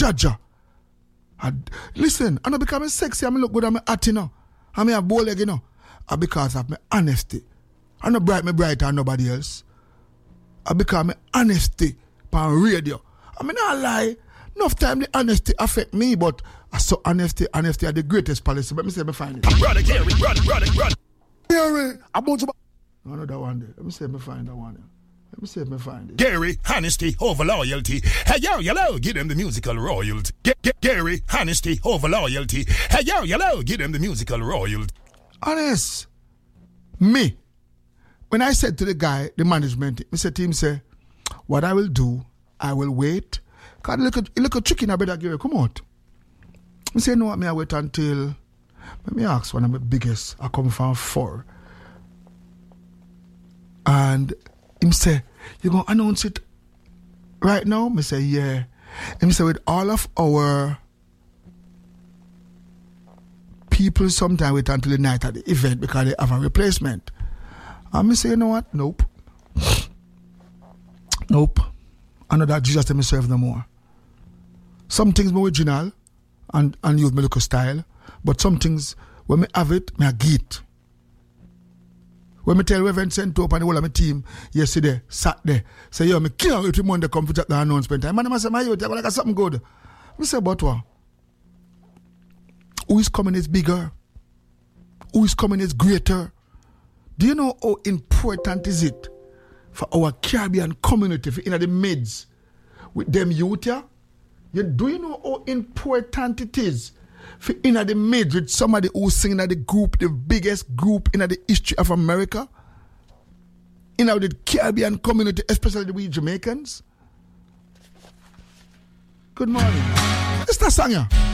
Jaja. Listen, I'm not becoming sexy, I'm look good, I'm hot, you know. I'm a bow leg, you know. Because of my honesty. I'm not brighter than nobody else. Because my honesty on radio. I mean, I lie. Enough time the honesty affect me, but I saw honesty are the greatest policy. Let me see if I find it. Run, Gary, I'm going to... No, no, that one there. Let me see if I find that one there. Let me see if I find it. Gary, honesty over loyalty. Hey, yo, give them the musical royalty. Gary, honesty over loyalty. Hey, yo, give them the musical royalty. Honest. Me. When I said to the guy, the management, I said to him, say, what I will do, I will wait. Because it look a chicken, I better Gary, come out. I say, no, I wait until, let me ask one of my biggest, I come from 4. And him say, you going to announce it right now? I say, yeah. And he say, with all of our people, sometimes wait until the night at the event because they have a replacement. And I say, you know what? Nope. I know that Jesus tell me serve no more. Some things more original and use my local style, but some things, when I have it, I get. When I tell Reverend sent up and the whole of my team yesterday, Saturday, say, yo, I can't wait till Monday come for the announcement time. Man, I say, my youth, I got something good. I say, but what? Who is coming is bigger? Who is coming is greater? Do you know how important is it for our Caribbean community in the mids with them youth here? Do you know how important it is for in the mids with somebody who sing in the group, the biggest group in the history of America? In the Caribbean community, especially we Jamaicans? Good morning. It's that song here.